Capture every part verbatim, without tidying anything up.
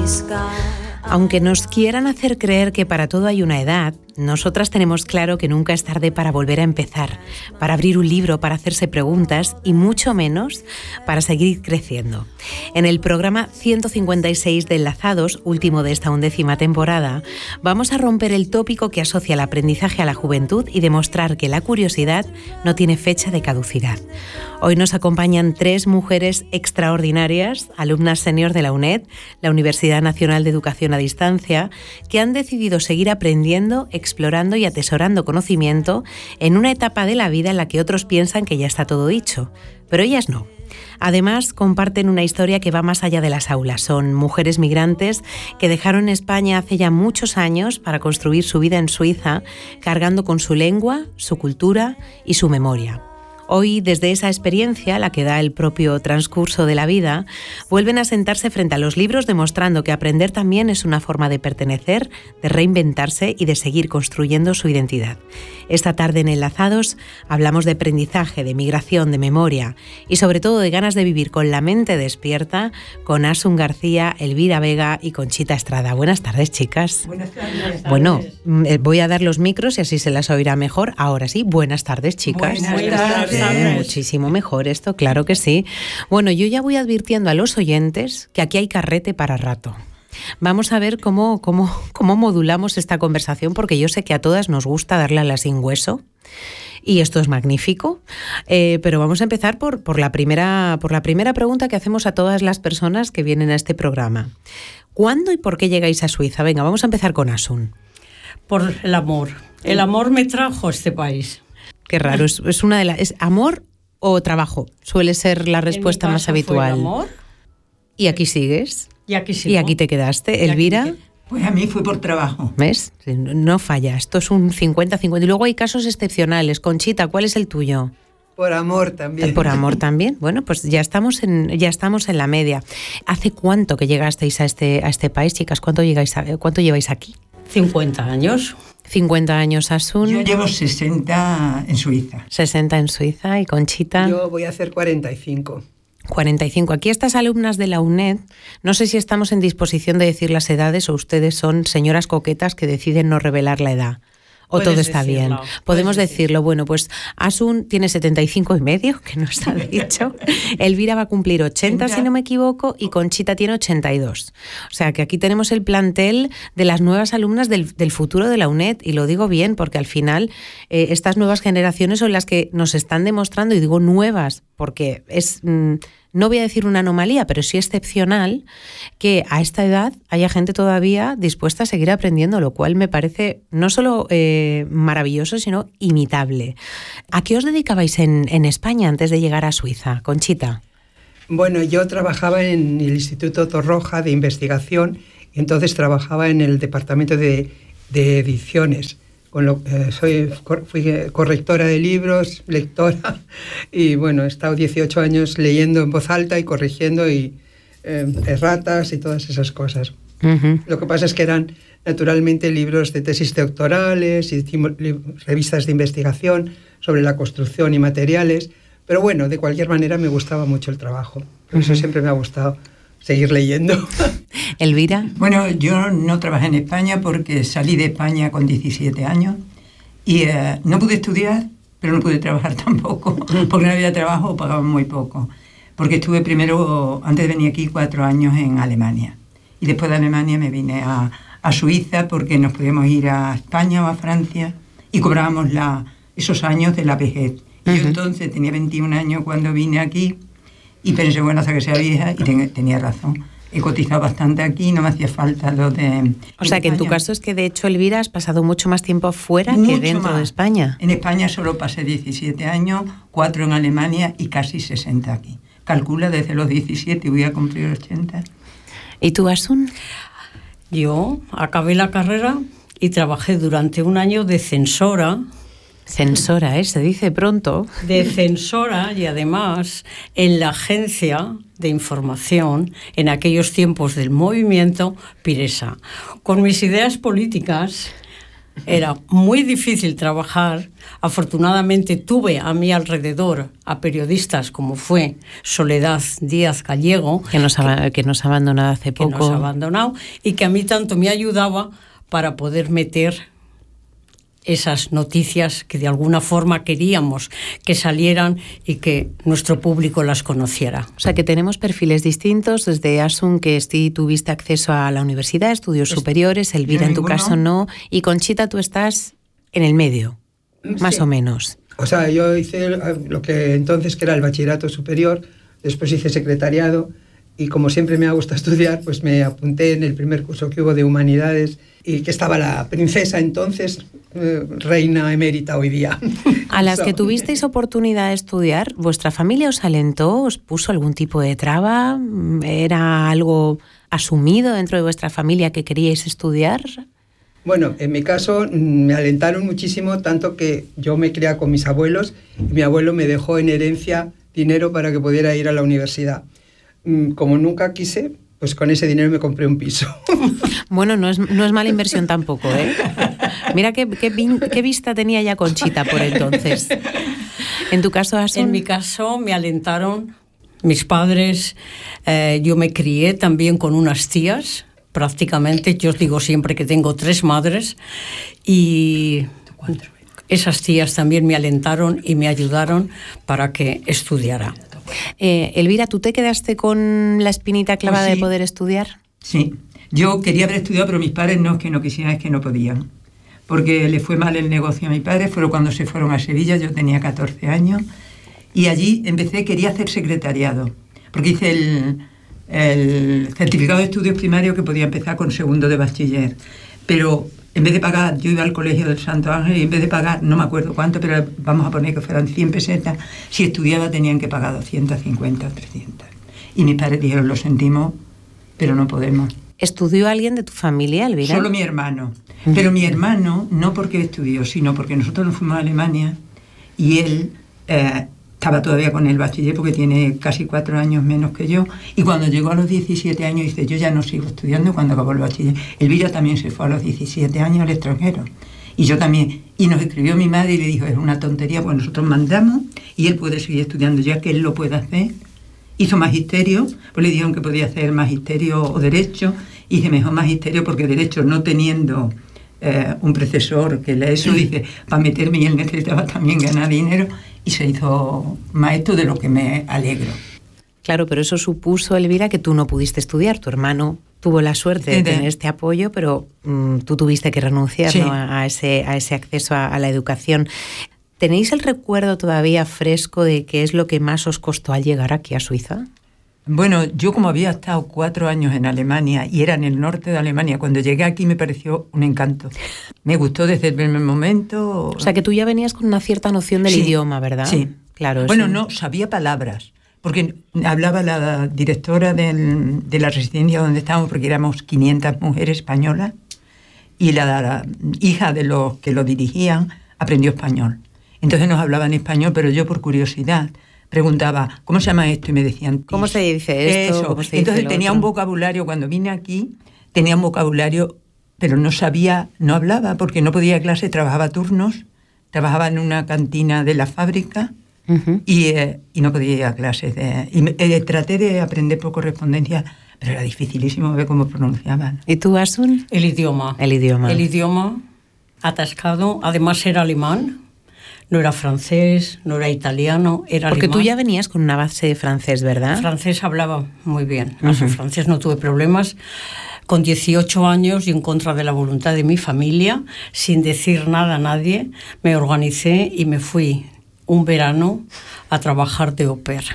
Aunque nos quieran hacer creer que para todo hay una edad, nosotras tenemos claro que nunca es tarde para volver a empezar, para abrir un libro, para hacerse preguntas y mucho menos para seguir creciendo. En el programa ciento cincuenta y seis de Enlazados, último de esta undécima temporada, vamos a romper el tópico que asocia el aprendizaje a la juventud y demostrar que la curiosidad no tiene fecha de caducidad. Hoy nos acompañan tres mujeres extraordinarias, alumnas senior de la UNED, la Universidad Nacional de Educación a Distancia, que han decidido seguir aprendiendo, explorando y atesorando conocimiento en una etapa de la vida en la que otros piensan que ya está todo dicho, pero ellas no. Además, comparten una historia que va más allá de las aulas. Son mujeres migrantes que dejaron España hace ya muchos años para construir su vida en Suiza, cargando con su lengua, su cultura y su memoria. Hoy, desde esa experiencia, la que da el propio transcurso de la vida, vuelven a sentarse frente a los libros demostrando que aprender también es una forma de pertenecer, de reinventarse y de seguir construyendo su identidad. Esta tarde en Enlazados hablamos de aprendizaje, de migración, de memoria y sobre todo de ganas de vivir con la mente despierta con Asun García, Elvira Vega y Conchita Estrada. Buenas tardes, chicas. Buenas tardes. Bueno, voy a dar los micros y así se las oirá mejor. Ahora sí, buenas tardes, chicas. Buenas tardes. Eh, muchísimo mejor esto, claro que sí. Bueno, yo ya voy advirtiendo a los oyentes que aquí hay carrete para rato. Vamos a ver cómo, cómo, cómo modulamos esta conversación, porque yo sé que a todas nos gusta darle a la sin hueso. Y esto es magnífico, eh, pero vamos a empezar por, por, la primera, por la primera pregunta que hacemos a todas las personas que vienen a este programa. ¿Cuándo y por qué llegáis a Suiza? Venga, vamos a empezar con Asun. Por el amor. El amor me trajo a este país. Qué raro, es, es una de las... ¿Es amor o trabajo? Suele ser la respuesta más habitual. Fue el amor. ¿Y aquí sigues? Y aquí sigo. ¿Y aquí te quedaste? ¿Elvira? Pues a mí fue por trabajo. ¿Ves? No falla, esto es un cincuenta cincuenta. Y luego hay casos excepcionales. Conchita, ¿cuál es el tuyo? Por amor también. Por amor también. Bueno, pues ya estamos en, ya estamos en la media. ¿Hace cuánto que llegasteis a este, a este país, chicas? ¿Cuánto, llegáis a, ¿Cuánto lleváis aquí? cincuenta años. cincuenta años, Asun. Yo llevo sesenta en Suiza. sesenta en Suiza. ¿Y Conchita? Yo voy a hacer cuarenta y cinco. cuarenta y cinco. Aquí estas alumnas de la UNED, no sé si estamos en disposición de decir las edades o ustedes son señoras coquetas que deciden no revelar la edad. O todo está bien. Podemos decirlo. Bueno, pues Asun tiene setenta y cinco y medio, que no está dicho. Elvira va a cumplir ochenta, si no me equivoco, y Conchita tiene ochenta y dos. O sea que aquí tenemos el plantel de las nuevas alumnas del, del futuro de la UNED, y lo digo bien porque al final eh, estas nuevas generaciones son las que nos están demostrando, y digo nuevas porque es... Mmm, no voy a decir una anomalía, pero sí excepcional, que a esta edad haya gente todavía dispuesta a seguir aprendiendo, lo cual me parece no solo eh, maravilloso, sino imitable. ¿A qué os dedicabais en, en España antes de llegar a Suiza, Conchita? Bueno, yo trabajaba en el Instituto Torroja de Investigación, y entonces trabajaba en el departamento de, de ediciones. Con lo, eh, soy, fui correctora de libros, lectora, y bueno, he estado dieciocho años leyendo en voz alta y corrigiendo y eh, erratas y todas esas cosas. Uh-huh. Lo que pasa es que eran naturalmente libros de tesis doctorales y revistas de investigación sobre la construcción y materiales, pero bueno, de cualquier manera me gustaba mucho el trabajo, por eso uh-huh. siempre me ha gustado seguir leyendo. Elvira. Bueno, yo no trabajé en España porque salí de España con diecisiete años y eh, no pude estudiar, pero no pude trabajar tampoco, porque no había trabajo, pagaban muy poco. Porque estuve primero, antes de venir aquí, cuatro años en Alemania. Y después de Alemania me vine a, a Suiza porque nos podíamos ir a España o a Francia y cobrábamos la, esos años de la vejez. Y uh-huh. yo entonces tenía veintiún años cuando vine aquí y pensé, bueno, hasta que sea vieja, y ten, tenía razón. He cotizado bastante aquí, no me hacía falta lo de... O sea, que en tu caso es que, de hecho, Elvira, has pasado mucho más tiempo fuera mucho que dentro más. de España. En España solo pasé diecisiete años, cuatro en Alemania y casi sesenta aquí. Calcula, desde los diecisiete voy a cumplir ochenta. ¿Y tú, Asun? Yo acabé la carrera y trabajé durante un año de censora. Censora, ¿eh? Se dice pronto. De censora y además en la agencia de información en aquellos tiempos del movimiento Piresa. Con mis ideas políticas Era muy difícil trabajar. Afortunadamente tuve a mi alrededor a periodistas como fue Soledad Díaz Gallego, que nos ha, que nos ha abandonado hace poco. Que nos ha abandonado y que a mí tanto me ayudaba para poder meter esas noticias que de alguna forma queríamos que salieran y que nuestro público las conociera. O sea que tenemos perfiles distintos, desde Asun, que sí tuviste acceso a la universidad, estudios es, superiores, Elvira en tu ninguno. Caso no, y Conchita tú estás en el medio, más sí. o menos. O sea, yo hice lo que entonces que era el bachillerato superior, después hice secretariado y como siempre me ha gustado estudiar, pues me apunté en el primer curso que hubo de humanidades y que estaba la princesa entonces, eh, reina emérita hoy día. A las so, que tuvisteis oportunidad de estudiar, ¿vuestra familia os alentó, os puso algún tipo de traba? ¿Era algo asumido dentro de vuestra familia que queríais estudiar? Bueno, en mi caso me alentaron muchísimo, tanto que yo me crié con mis abuelos y mi abuelo me dejó en herencia dinero para que pudiera ir a la universidad. Como nunca quise, pues con ese dinero me compré un piso. Bueno, no es, no es mala inversión tampoco, ¿eh? Mira qué, qué, qué vista tenía ya Conchita por entonces. En tu caso, Asun. En mi caso me alentaron mis padres. Eh, yo me crié también con unas tías, prácticamente. Yo os digo siempre que tengo tres madres y esas tías también me alentaron y me ayudaron para que estudiara. Eh, Elvira, ¿tú te quedaste con la espinita clavada pues sí. de poder estudiar? Sí, yo quería haber estudiado, pero mis padres no es que no quisieran, es que no podían. Porque le fue mal el negocio a mi padre, fueron cuando se fueron a Sevilla, yo tenía catorce años, y allí empecé, quería hacer secretariado, porque hice el, el certificado de estudios primarios que podía empezar con segundo de bachiller. Pero en vez de pagar, yo iba al colegio del Santo Ángel y en vez de pagar, no me acuerdo cuánto, pero vamos a poner que fueran cien pesetas, si estudiaba tenían que pagar doscientas cincuenta o trescientas. Y mis padres dijeron, lo sentimos, pero no podemos. ¿Estudió alguien de tu familia, Elvira? Solo mi hermano. Uh-huh. Pero mi hermano, no porque estudió, sino porque nosotros nos fuimos a Alemania y él eh, estaba todavía con el bachiller porque tiene casi cuatro años menos que yo. Y cuando llegó a los diecisiete años dice, yo ya no sigo estudiando cuando acabó el bachiller. Elvira también se fue a los diecisiete años al extranjero. Y yo también. Y nos escribió mi madre y le dijo, es una tontería, pues nosotros mandamos y él puede seguir estudiando ya que él lo puede hacer. Hizo magisterio, pues le dijeron que podía hacer magisterio o derecho. Y dice, mejor magisterio porque derecho no teniendo eh, un profesor que le eso, dice, para meterme y él necesitaba también ganar dinero. Y se hizo maestro, de lo que me alegro. Claro, pero eso supuso, Elvira, que tú no pudiste estudiar. Tu hermano tuvo la suerte de, de tener este apoyo, pero mmm, tú tuviste que renunciar, sí. ¿no? a, a, ese, a ese acceso a, a la educación. ¿Tenéis el recuerdo todavía fresco de qué es lo que más os costó al llegar aquí a Suiza? Bueno, yo como había estado cuatro años en Alemania y era en el norte de Alemania, cuando llegué aquí me pareció un encanto. Me gustó desde el primer momento. O sea, que tú ya venías con una cierta noción del sí, idioma, ¿verdad? Sí. Claro. Bueno, sí. no, sabía palabras, porque hablaba la directora del, de la residencia donde estábamos, porque éramos quinientas mujeres españolas, y la, la hija de los que lo dirigían aprendió español. Entonces nos hablaban español, pero yo por curiosidad preguntaba, ¿cómo se llama esto? Y me decían, ¿cómo se dice esto? Eso. ¿Cómo se Entonces dice tenía otro? un vocabulario, cuando vine aquí, tenía un vocabulario, pero no sabía, no hablaba, porque no podía ir a clase, trabajaba turnos, trabajaba en una cantina de la fábrica, uh-huh. y, eh, y no podía ir a clases. De, y me, eh, traté de aprender por correspondencia, pero era dificilísimo ver cómo pronunciaban. ¿Y tú, Asun? El idioma. El idioma. El idioma atascado, además era alemán. No era francés, no era italiano, era Porque alemán. tú ya venías con una base de francés, ¿verdad? Francés hablaba muy bien. Uh-huh. En francés no tuve problemas. Con dieciocho años y en contra de la voluntad de mi familia, sin decir nada a nadie, me organicé y me fui un verano a trabajar de au pair.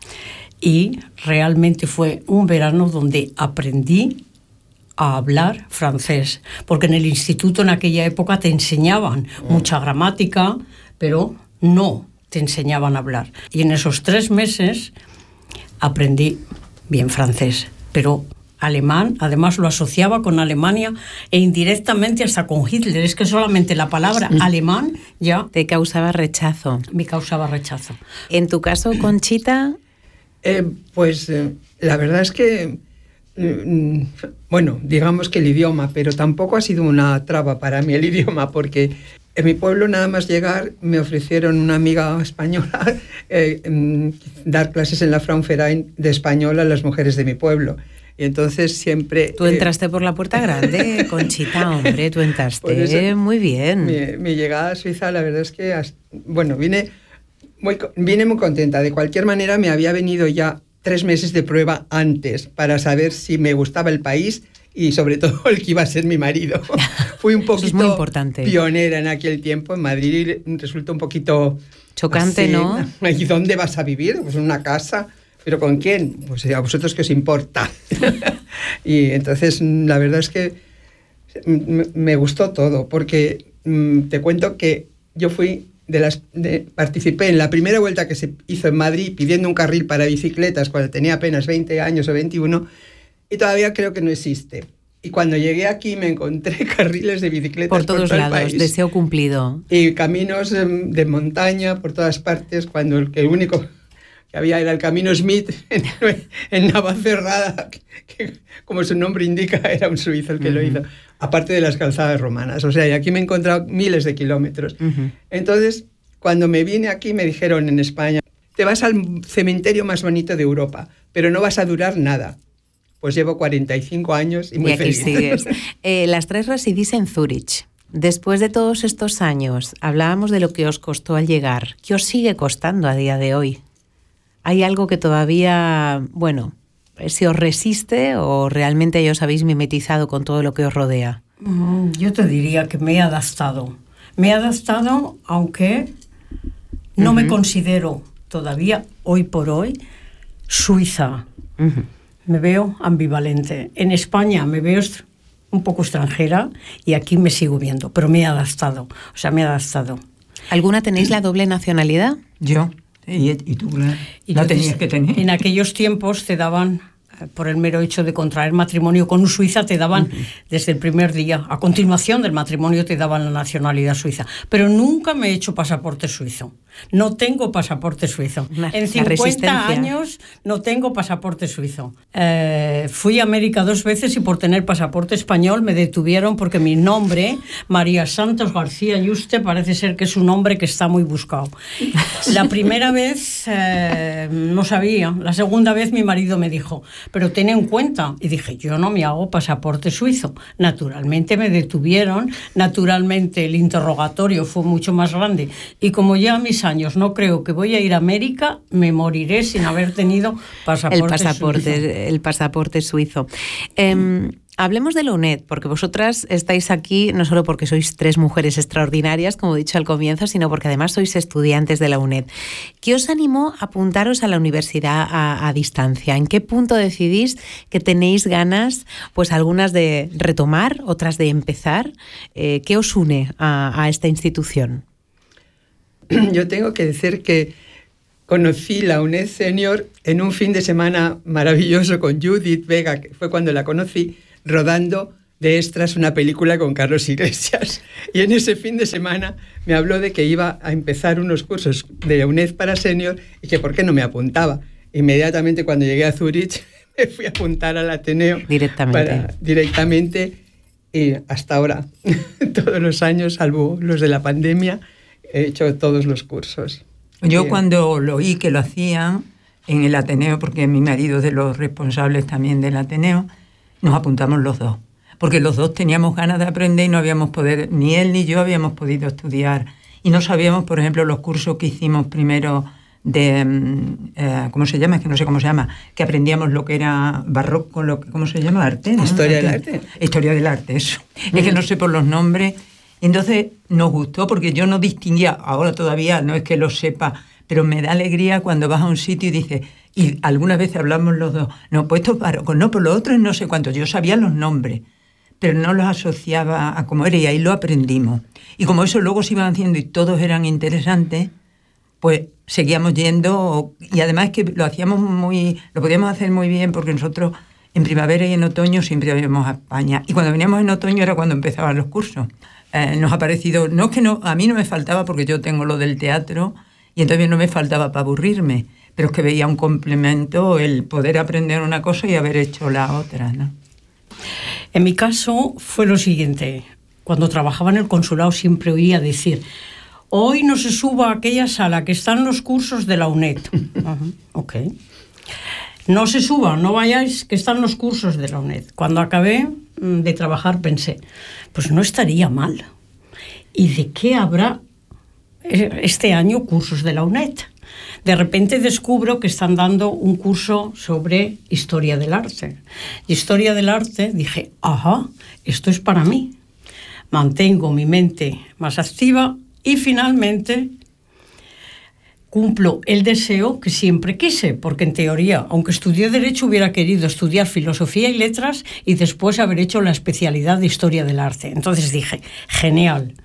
Y realmente fue un verano donde aprendí a hablar francés, porque en el instituto en aquella época te enseñaban uh-huh. mucha gramática, pero no te enseñaban a hablar. Y en esos tres meses aprendí bien francés, pero alemán, además lo asociaba con Alemania e indirectamente hasta con Hitler. Es que solamente la palabra alemán ya... Te causaba rechazo. Me causaba rechazo. En tu caso, Conchita... Eh, pues eh, la verdad es que bueno, digamos que el idioma, pero tampoco ha sido una traba para mí el idioma, porque en mi pueblo nada más llegar me ofrecieron una amiga española eh, dar clases en la Frauenverein de español a las mujeres de mi pueblo. Y entonces siempre... Tú entraste eh, por la puerta grande, Conchita, hombre, tú entraste eso, muy bien. Mi, mi llegada a Suiza, la verdad es que, bueno, vine muy, vine muy contenta. De cualquier manera, me había venido ya tres meses de prueba antes para saber si me gustaba el país y sobre todo el que iba a ser mi marido. Fui un poquito muy importante. Pionera en aquel tiempo. En Madrid resulta un poquito... Chocante, así, ¿no? ¿Y dónde vas a vivir? Pues en una casa... ¿Pero con quién? Pues a vosotros qué os importa. Y entonces la verdad es que me gustó todo, porque mmm, te cuento que yo fui de las de, participé en la primera vuelta que se hizo en Madrid pidiendo un carril para bicicletas cuando tenía apenas veinte años o veintiuno, y todavía creo que no existe. Y cuando llegué aquí me encontré carriles de bicicletas por todos por todo lados, el país. Deseo cumplido. Y caminos de, de montaña por todas partes, cuando el, el único... que había era el Camino Smith en, en Navacerrada, que, que como su nombre indica era un suizo el que uh-huh. lo hizo, aparte de las calzadas romanas. O sea, y aquí me he encontrado miles de kilómetros. Uh-huh. Entonces, cuando me vine aquí me dijeron en España, te vas al cementerio más bonito de Europa, pero no vas a durar nada. Pues llevo cuarenta y cinco años y muy y aquí feliz. Sigues. Eh, las tres residís en Zúrich. Después de todos estos años, hablábamos de lo que os costó al llegar. ¿Qué os sigue costando a día de hoy? ¿Hay algo que todavía, bueno, se os resiste o realmente ya os habéis mimetizado con todo lo que os rodea? Yo te diría que me he adaptado. Me he adaptado, aunque no uh-huh. me considero todavía, hoy por hoy, suiza. Uh-huh. Me veo ambivalente. En España me veo un poco extranjera y aquí me sigo viendo, pero me he adaptado. O sea, me he adaptado. ¿Alguna tenéis la doble nacionalidad? Yo. Y, y tú la, y la tenías que tener. En aquellos tiempos te daban, por el mero hecho de contraer matrimonio con un suiza, te daban uh-huh. desde el primer día, a continuación del matrimonio te daban la nacionalidad suiza. Pero nunca me he hecho pasaporte suizo. No tengo pasaporte suizo. La, en cincuenta años no tengo pasaporte suizo. Eh, fui a América dos veces y por tener pasaporte español me detuvieron porque mi nombre, María Santos García Yuste, parece ser que es un nombre que está muy buscado. La primera vez eh, no sabía. La segunda vez mi marido me dijo, pero ten en cuenta. Y dije, yo no me hago pasaporte suizo. Naturalmente me detuvieron. Naturalmente el interrogatorio fue mucho más grande. Y como ya mis años no creo que voy a ir a América, me moriré sin haber tenido pasaporte, el pasaporte suizo. El pasaporte suizo. Eh, hablemos de la UNED, porque vosotras estáis aquí no solo porque sois tres mujeres extraordinarias, como he dicho al comienzo, sino porque además sois estudiantes de la UNED. ¿Qué os animó a apuntaros a la universidad a, a distancia? ¿En qué punto decidís que tenéis ganas, pues algunas de retomar, otras de empezar? Eh, ¿Qué os une a, a esta institución? Yo tengo que decir que conocí la UNED Senior en un fin de semana maravilloso con Judith Vega, que fue cuando la conocí, rodando de extras una película con Carlos Iglesias. Y en ese fin de semana me habló de que iba a empezar unos cursos de UNED para Senior y que por qué no me apuntaba. Inmediatamente cuando llegué a Zúrich me fui a apuntar al Ateneo. Directamente. Para, directamente y hasta ahora, todos los años, salvo los de la pandemia, he hecho todos los cursos. Yo Bien. Cuando lo oí que lo hacían en el Ateneo, porque mi marido es de los responsables también del Ateneo, nos apuntamos los dos. Porque los dos teníamos ganas de aprender y no habíamos podido, ni él ni yo habíamos podido estudiar. Y no sabíamos, por ejemplo, los cursos que hicimos primero de, eh, ¿cómo se llama? Es que no sé cómo se llama, que aprendíamos lo que era barroco, lo que, ¿cómo se llama? Arte, ¿no? Historia arte. del arte. Historia del arte, eso. Mm. Es que no sé por los nombres. Entonces nos gustó porque yo no distinguía, ahora todavía no es que lo sepa, pero me da alegría cuando vas a un sitio y dices, y algunas veces hablamos los dos, no, pues esto es barroco, no, por lo otro es no sé cuánto. Yo sabía los nombres, pero no los asociaba a cómo era y ahí lo aprendimos. Y como eso luego se iban haciendo y todos eran interesantes, pues seguíamos yendo y además que lo hacíamos muy, lo podíamos hacer muy bien porque nosotros en primavera y en otoño siempre íbamos a España y cuando veníamos en otoño era cuando empezaban los cursos. Eh, nos ha parecido, no es que no, a mí no me faltaba porque yo tengo lo del teatro y entonces no me faltaba para aburrirme, pero es que veía un complemento el poder aprender una cosa y haber hecho la otra, ¿no? En mi caso fue lo siguiente. Cuando trabajaba en el consulado siempre oía decir: hoy no se suba a aquella sala que están los cursos de la UNED. Uh-huh. Ok. No se suba, no vayáis, que están los cursos de la UNED. Cuando acabé de trabajar pensé, pues no estaría mal. ¿Y de qué habrá este año cursos de la UNED? De repente descubro que están dando un curso sobre historia del arte. Y historia del arte, dije, ajá, esto es para mí. Mantengo mi mente más activa y finalmente cumplo el deseo que siempre quise, porque en teoría, aunque estudié Derecho, hubiera querido estudiar Filosofía y Letras y después haber hecho la especialidad de Historia del Arte. Entonces dije, genial.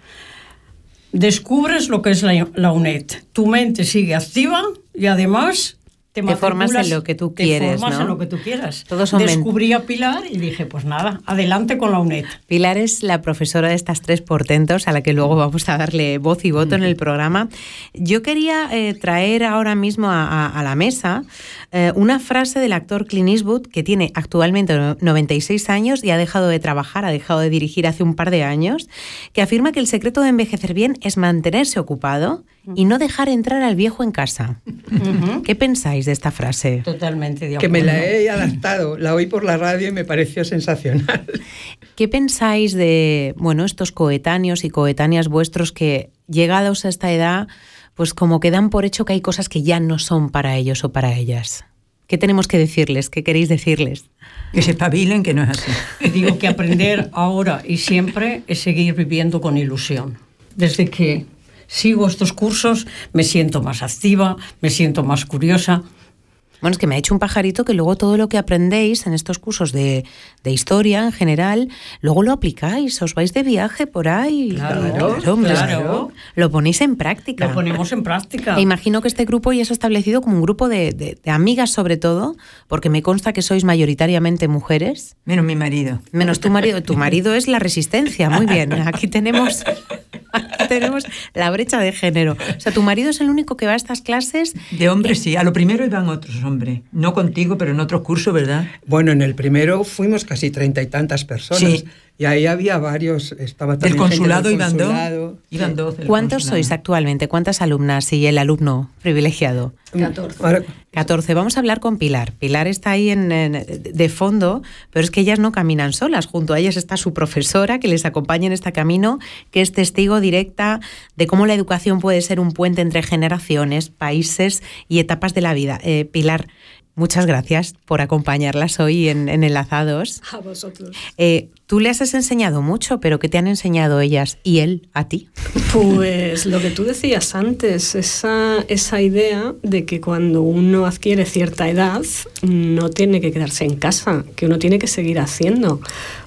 Descubres lo que es la, la UNED. Tu mente sigue activa y además te, te formas en lo que tú quieres, te formas ¿no? en lo que tú quieras. Todos son Descubrí a Pilar y dije, pues nada, adelante con la UNED. Pilar es la profesora de estas tres portentos a la que luego vamos a darle voz y voto en el programa. Yo quería eh, traer ahora mismo a, a, a la mesa eh, una frase del actor Clint Eastwood, que tiene actualmente noventa y seis años y ha dejado de trabajar, ha dejado de dirigir hace un par de años, que afirma que el secreto de envejecer bien es mantenerse ocupado y no dejar entrar al viejo en casa. Uh-huh. ¿Qué pensáis de esta frase? Totalmente de acuerdo. Que me la he adaptado, la oí por la radio y me pareció sensacional. ¿Qué pensáis de, bueno, estos coetáneos y coetáneas vuestros que, llegados a esta edad, pues como que dan por hecho que hay cosas que ya no son para ellos o para ellas? ¿Qué tenemos que decirles? ¿Qué queréis decirles? Que se espabilen, que no es así. Digo que aprender ahora y siempre es seguir viviendo con ilusión. Desde que sigo estos cursos me siento más activa, me siento más curiosa. Bueno, es que me ha hecho un pajarito que luego todo lo que aprendéis en estos cursos de, de historia en general, luego lo aplicáis, os vais de viaje por ahí. Claro, claro, hombre, claro. Lo ponéis en práctica. Lo ponemos en práctica. E imagino que este grupo ya se ha establecido como un grupo de, de, de amigas sobre todo, porque me consta que sois mayoritariamente mujeres. Menos mi marido. Menos tu marido. Tu marido es la resistencia, muy bien. Aquí tenemos... Aquí tenemos la brecha de género. O sea, tu marido es el único que va a estas clases. De hombres, sí. A lo primero iban otros hombres. No contigo, pero en otros cursos, ¿verdad? Bueno, en el primero fuimos casi treinta y tantas personas. Sí. Y ahí había varios. Estaba también del consulado, gente del iban consulado. dos. Iban dos. ¿Cuántos sois actualmente? ¿Cuántas alumnas y el alumno privilegiado? catorce. catorce. Vamos a hablar con Pilar. Pilar está ahí en, en, de fondo, pero es que ellas no caminan solas. Junto a ellas está su profesora que les acompaña en este camino, que es testigo directa de cómo la educación puede ser un puente entre generaciones, países y etapas de la vida. Eh, Pilar, muchas gracias por acompañarlas hoy en, en Enlazados. A vosotros. Eh, tú les has enseñado mucho, pero ¿qué te han enseñado ellas y él a ti? Pues lo que tú decías antes, esa, esa idea de que cuando uno adquiere cierta edad no tiene que quedarse en casa, que uno tiene que seguir haciendo.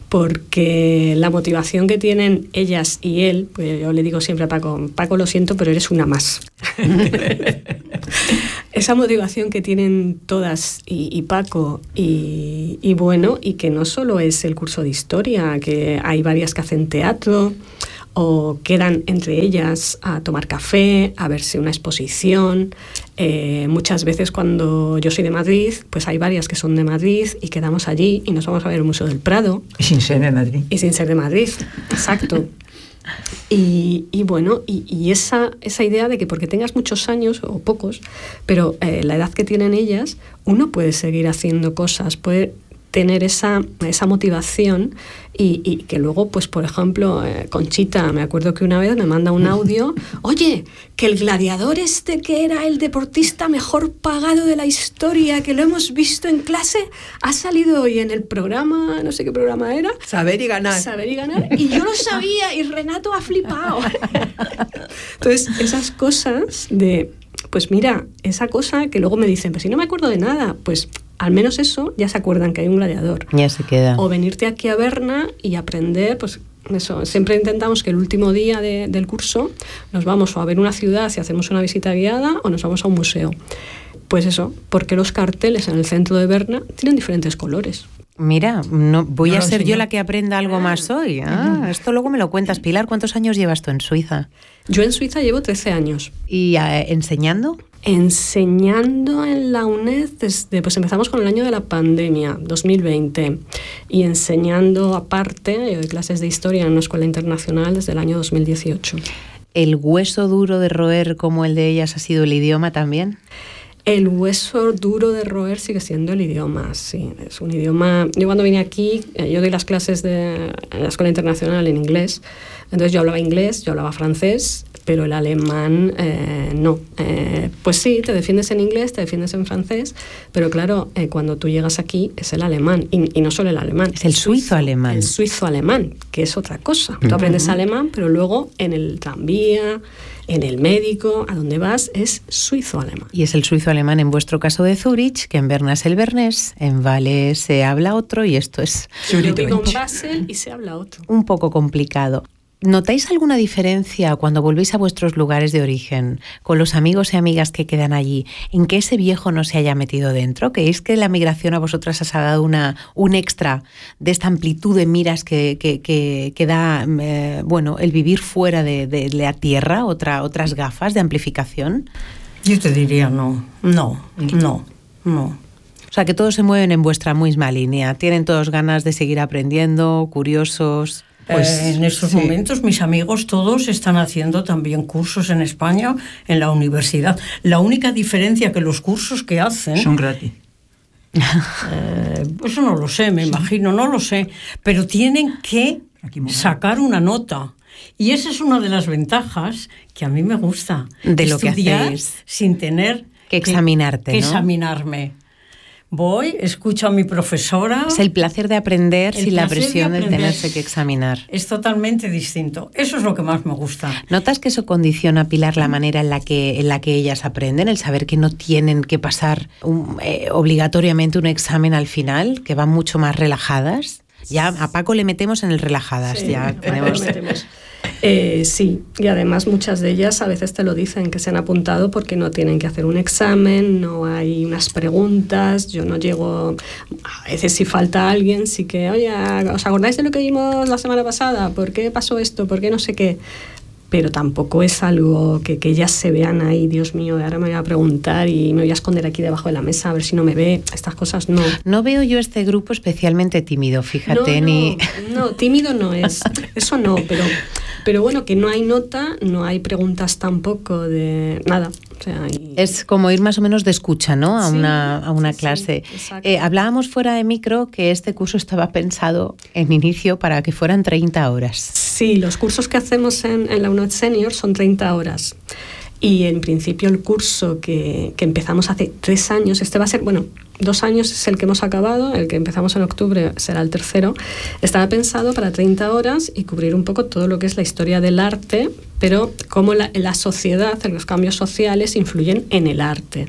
Porque la motivación que tienen ellas y él, pues yo le digo siempre a Paco, Paco, lo siento, pero eres una más. Esa motivación que tienen todas y, y Paco y, y bueno, y que no solo es el curso de historia, que hay varias que hacen teatro o quedan entre ellas a tomar café, a verse una exposición. Eh, muchas veces cuando yo soy de Madrid, pues hay varias que son de Madrid y quedamos allí y nos vamos a ver el Museo del Prado. Y sin ser de Madrid. Y sin ser de Madrid, exacto. Y, y bueno, y, y esa, esa idea de que porque tengas muchos años, o pocos, pero eh, la edad que tienen ellas, uno puede seguir haciendo cosas, puede tener esa, esa motivación y, y que luego, pues por ejemplo, eh, Conchita, me acuerdo que una vez me manda un audio, oye, que el gladiador este que era el deportista mejor pagado de la historia, que lo hemos visto en clase, ha salido hoy en el programa, no sé qué programa era. Saber y ganar. Saber y ganar, y yo lo sabía, y Renato ha flipado. Entonces, esas cosas de, pues mira, esa cosa que luego me dicen, pues si no me acuerdo de nada, pues al menos eso, ya se acuerdan que hay un gladiador. Ya se queda. O venirte aquí a Berna y aprender, pues eso, siempre intentamos que el último día de, del curso nos vamos o a ver una ciudad y hacemos una visita guiada o nos vamos a un museo. Pues eso, porque los carteles en el centro de Berna tienen diferentes colores. Mira, no, voy No a lo ser sé yo yo. la que aprenda algo más hoy. Ah, esto luego me lo cuentas. Pilar, ¿cuántos años llevas tú en Suiza? Yo en Suiza llevo trece años. ¿Y eh, enseñando? Enseñando en la UNED desde, pues empezamos con el año de la pandemia, dos mil veinte, y enseñando aparte, yo doy clases de historia en una escuela internacional desde el año dos mil dieciocho. ¿El hueso duro de roer como el de ellas ha sido el idioma también? El hueso duro de roer sigue siendo el idioma, sí. Es un idioma... Yo cuando vine aquí, eh, yo doy las clases de, en la escuela internacional en inglés, entonces yo hablaba inglés, yo hablaba francés, pero el alemán eh, no. Eh, pues sí, te defiendes en inglés, te defiendes en francés, pero claro, eh, cuando tú llegas aquí es el alemán, y, y no solo el alemán. Es el suizo alemán. El suizo alemán, que es otra cosa. Tú aprendes Uh-huh. alemán, pero luego en el tranvía, en el médico, a donde vas, es suizo alemán. Y es el suizo alemán en vuestro caso de Zúrich, que en Berna es el bernés, en Vale se habla otro y esto es Yo vivo en Basel y se habla otro. un poco complicado. ¿Notáis alguna diferencia cuando volvéis a vuestros lugares de origen, con los amigos y amigas que quedan allí, en que ese viejo no se haya metido dentro? ¿Creéis que la migración a vosotras os ha dado una, un extra de esta amplitud de miras que, que, que, que da eh, bueno, el vivir fuera de, de la tierra, otra, otras gafas de amplificación? Yo te diría no, no, no, no. O sea, que todos se mueven en vuestra misma línea, tienen todos ganas de seguir aprendiendo, curiosos. Pues eh, en estos sí. momentos mis amigos todos están haciendo también cursos en España, en la universidad. La única diferencia que los cursos que hacen... Son gratis. Eh, eso no lo sé, me imagino, no lo sé. Pero tienen que sacar una nota. Y esa es una de las ventajas que a mí me gusta. De lo que estudiar hacéis. sin tener Que examinarte, que ¿no? examinarme. Voy, escucho a mi profesora. Es el placer de aprender El sin la placer de presión de aprender. tenerse que examinar. Es totalmente distinto. Eso es lo que más me gusta. ¿Notas que eso condiciona, Pilar, la manera en la que, en la que ellas aprenden? El saber que no tienen que pasar un, eh, obligatoriamente un examen al final, que van mucho más relajadas. Ya a Paco le metemos en el relajadas. Sí, ya ahí tenemos... lo metemos. Eh, sí, y además muchas de ellas a veces te lo dicen, que se han apuntado porque no tienen que hacer un examen, no hay unas preguntas, yo no llego, a veces si falta alguien, sí que, oye, ¿os acordáis de lo que vimos la semana pasada? ¿Por qué pasó esto? ¿Por qué no sé qué? Pero tampoco es algo que, que ellas se vean ahí, Dios mío, ahora me voy a preguntar y me voy a esconder aquí debajo de la mesa a ver si no me ve. Estas cosas no. No veo yo este grupo especialmente tímido, fíjate, no, ni... no, no, tímido no es, eso no, pero, pero bueno, que no hay nota, no hay preguntas tampoco de nada. O sea, y... Es como ir más o menos de escucha, ¿no? A Sí, una, a una sí, clase. sí, exacto. eh, hablábamos fuera de micro que este curso estaba pensado en inicio para que fueran treinta horas. Sí, los cursos que hacemos en, en la UNED Senior son treinta horas. Y en principio el curso que, que empezamos hace tres años, este va a ser, bueno, dos años es el que hemos acabado, el que empezamos en octubre será el tercero, estaba pensado para treinta horas y cubrir un poco todo lo que es la historia del arte, pero cómo la, la sociedad, los cambios sociales influyen en el arte.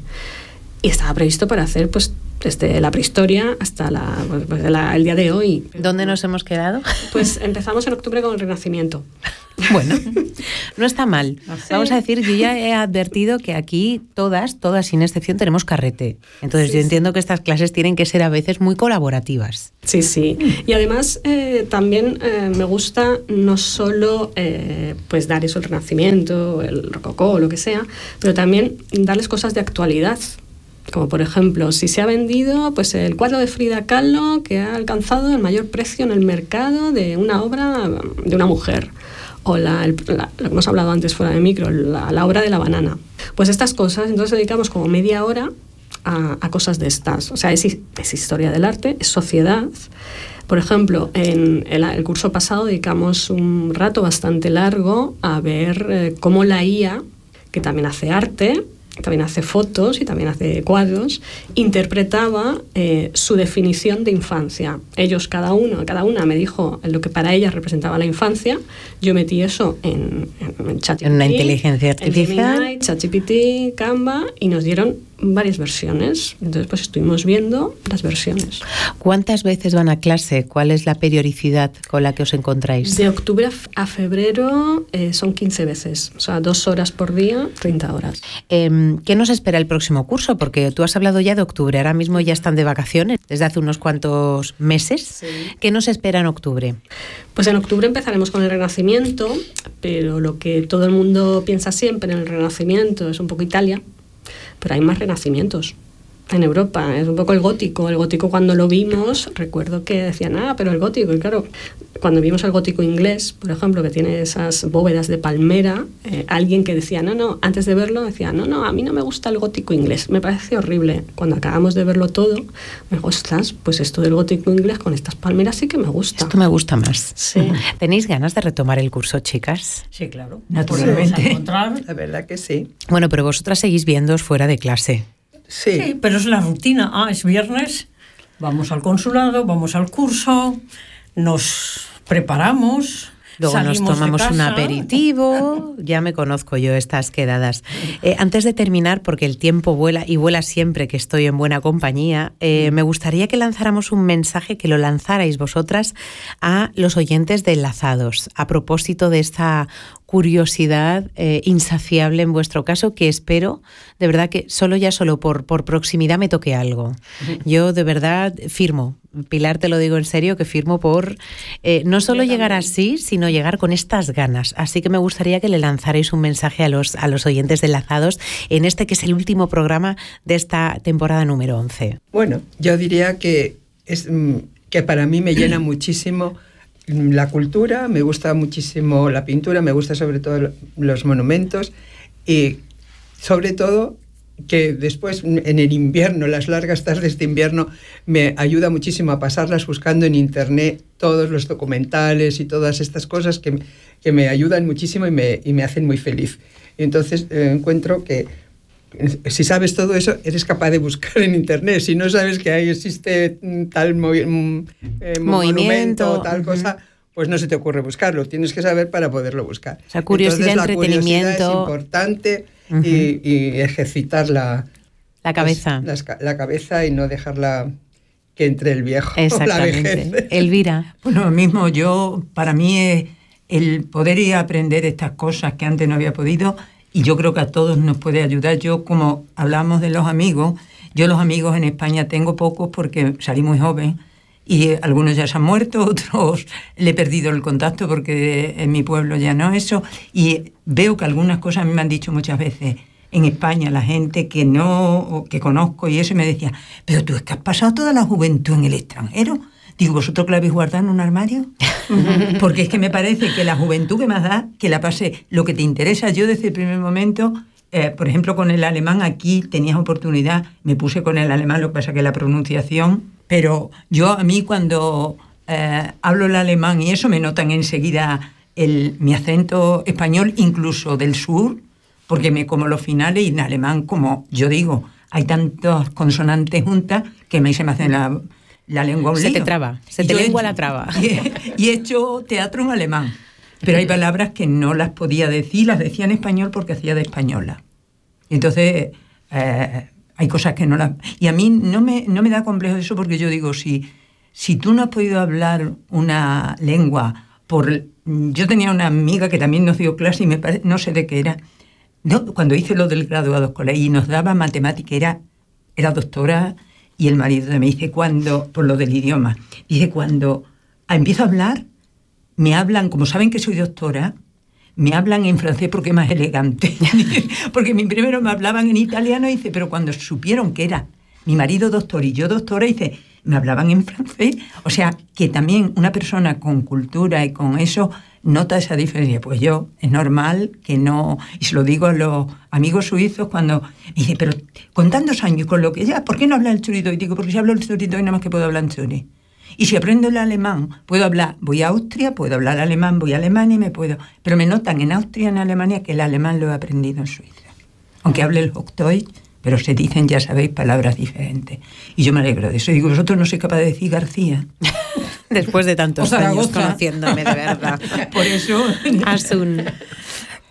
Y estaba previsto para hacer pues desde la prehistoria hasta la, pues, la, el día de hoy. ¿Dónde nos hemos quedado? Pues empezamos en octubre con el Renacimiento. Bueno, no está mal. Sí. Vamos a decir, yo ya he advertido que aquí todas, todas sin excepción, tenemos carrete. Entonces Sí, yo sí. entiendo que estas clases tienen que ser a veces muy colaborativas. Sí, sí. Y además eh, también eh, me gusta no solo eh, pues dar eso, el Renacimiento, el Rococó, lo que sea, pero también darles cosas de actualidad. Como por ejemplo, si se ha vendido pues el cuadro de Frida Kahlo que ha alcanzado el mayor precio en el mercado de una obra de una mujer. O la, el, la, lo que hemos hablado antes fuera de micro, la, la obra de la banana. Pues estas cosas, entonces dedicamos como media hora a, a cosas de estas. O sea, es, es historia del arte, es sociedad. Por ejemplo, en el, el curso pasado dedicamos un rato bastante largo a ver eh, cómo la I A, que también hace arte, también hace fotos y también hace cuadros, interpretaba eh, su definición de infancia. Ellos, cada uno, cada una me dijo lo que para ellas representaba la infancia. Yo metí eso en, en, en ChatGPT, En una inteligencia artificial. en Gemini, ChatGPT, Canva, y nos dieron varias versiones. Entonces, pues estuvimos viendo las versiones. ¿Cuántas veces van a clase? ¿Cuál es la periodicidad con la que os encontráis? De octubre a febrero eh, son quince veces, o sea, dos horas por día, treinta horas. Eh, ¿Qué nos espera el próximo curso? Porque tú has hablado ya de octubre, ahora mismo ya están de vacaciones desde hace unos cuantos meses. Sí. ¿Qué nos espera en octubre? Pues en octubre empezaremos con el Renacimiento, pero lo que todo el mundo piensa siempre en el Renacimiento es un poco Italia, pero hay más renacimientos en Europa. Es un poco el gótico. El gótico, cuando lo vimos, recuerdo que decían, ah, pero el gótico. Y claro, cuando vimos el gótico inglés, por ejemplo, que tiene esas bóvedas de palmera, eh, alguien que decía, no, no, antes de verlo decía, no, no, a mí no me gusta el gótico inglés, me parece horrible. Cuando acabamos de verlo todo, me dijo, ostras, pues esto del gótico inglés con estas palmeras sí que me gusta. Esto me gusta más. Sí. ¿Tenéis ganas de retomar el curso, chicas? Sí, claro. Naturalmente. La verdad que sí. Bueno, pero vosotras seguís viéndoos fuera de clase. Sí. Sí, pero es la rutina. Ah, es viernes, vamos al consulado, vamos al curso, nos preparamos. Luego nos tomamos un aperitivo, ya me conozco yo estas quedadas. Eh, antes de terminar, porque el tiempo vuela y vuela siempre que estoy en buena compañía, eh, me gustaría que lanzáramos un mensaje, que lo lanzarais vosotras a los oyentes de Enlazados, a propósito de esta curiosidad eh, insaciable en vuestro caso, que espero, de verdad, que solo ya solo por, por proximidad me toque algo. Yo de verdad firmo, Pilar, te lo digo en serio, que firmo por eh, no solo llegar así, sino llegar con estas ganas. Así que me gustaría que le lanzarais un mensaje a los, a los oyentes de Enlazados en este que es el último programa de esta temporada número once. Bueno, yo diría que, es, que para mí me llena muchísimo la cultura, me gusta muchísimo la pintura, me gusta sobre todo los monumentos y sobre todo que después en el invierno, las largas tardes de invierno, me ayuda muchísimo a pasarlas buscando en internet todos los documentales y todas estas cosas que, que me ayudan muchísimo y me, y me hacen muy feliz. Y entonces eh, encuentro que si sabes todo eso, eres capaz de buscar en internet. Si no sabes que ahí existe tal movi- eh, monumento o tal uh-huh. cosa, pues no se te ocurre buscarlo. Tienes que saber para poderlo buscar. O sea, curiosidad, entonces, la entretenimiento. Curiosidad es importante uh-huh. y, y ejercitar la, la cabeza. Las, las, la cabeza y no dejarla que entre el viejo. Exactamente. La vejez. Elvira. Bueno, lo mismo, yo, para mí es el poder ir a aprender estas cosas que antes no había podido. Y yo creo que a todos nos puede ayudar. Yo, como hablamos de los amigos, yo los amigos en España tengo pocos porque salí muy joven y algunos ya se han muerto, otros le he perdido el contacto porque en mi pueblo ya no eso. Y veo que algunas cosas a mí me han dicho muchas veces en España, la gente que no, que conozco y eso, y me decía, pero tú es que has pasado toda la juventud en el extranjero. Digo, ¿vosotros que la habéis guardado en un armario? Porque es que me parece que la juventud que más da, que la pase lo que te interesa. Yo desde el primer momento, eh, por ejemplo, con el alemán aquí tenías oportunidad, me puse con el alemán, lo que pasa que la pronunciación, pero yo a mí cuando eh, hablo el alemán y eso me notan enseguida el, mi acento español, incluso del sur, porque me como los finales y en alemán, como yo digo, hay tantas consonantes juntas que me, se me hacen la... la lengua un se lío. te traba, se te lengua la traba. Y he, y he hecho teatro en alemán, pero hay palabras que no las podía decir, las decía en español porque hacía de española. Y entonces eh, hay cosas que no las... Y a mí no me, no me da complejo eso porque yo digo, si, si tú no has podido hablar una lengua por... Yo tenía una amiga que también nos dio clase y me pare, no sé de qué era. No, cuando hice lo del graduado escolar y nos daba matemática, era, era doctora... Y el marido me dice, cuando, por lo del idioma, dice, cuando empiezo a hablar, me hablan, como saben que soy doctora, me hablan en francés porque es más elegante. Porque primero me hablaban en italiano, y dice, pero cuando supieron que era mi marido doctor y yo doctora, dice, me hablaban en francés. O sea, que también una persona con cultura y con eso nota esa diferencia. Pues yo, es normal que no... Y se lo digo a los amigos suizos cuando... Y dice, pero con tantos años, con lo que ya, ¿por qué no habla el zurito? Y digo, porque si hablo el zurito, nada más que puedo hablar en zurich. Y si aprendo el alemán, puedo hablar... Voy a Austria, puedo hablar alemán, voy a Alemania y me puedo... Pero me notan en Austria y en Alemania que el alemán lo he aprendido en Suiza. Aunque hable el Hochdeutsch, pero se dicen, ya sabéis, palabras diferentes. Y yo me alegro de eso. Y digo, vosotros no sois capaz de decir García. Después de tantos años conociéndome, de verdad. Por eso... Asun.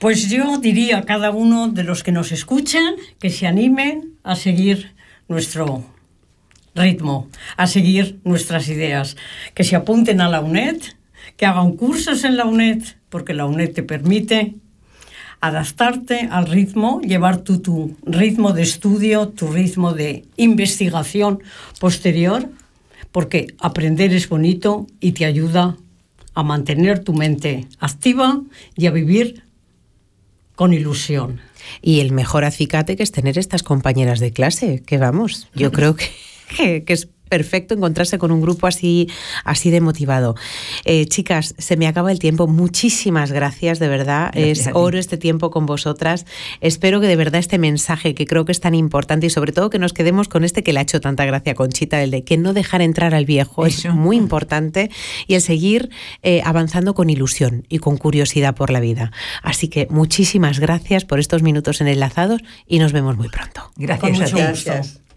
Pues yo diría a cada uno de los que nos escuchan que se animen a seguir nuestro ritmo, a seguir nuestras ideas, que se apunten a la UNED, que hagan cursos en la UNED, porque la UNED te permite adaptarte al ritmo, llevar tu, tu ritmo de estudio, tu ritmo de investigación posterior, porque aprender es bonito y te ayuda a mantener tu mente activa y a vivir con ilusión. Y el mejor acicate que es tener estas compañeras de clase, que vamos, yo creo que, que, que es perfecto encontrarse con un grupo así, así de motivado. Eh, chicas, se me acaba el tiempo. Muchísimas gracias, de verdad. Gracias es oro este tiempo con vosotras. Espero que de verdad este mensaje, que creo que es tan importante, y sobre todo que nos quedemos con este que le ha hecho tanta gracia a Conchita, el de que no dejar entrar al viejo, Eso. es muy importante, y el seguir eh, avanzando con ilusión y con curiosidad por la vida. Así que muchísimas gracias por estos minutos en Enlazados y nos vemos muy pronto. Gracias a ti. Gracias.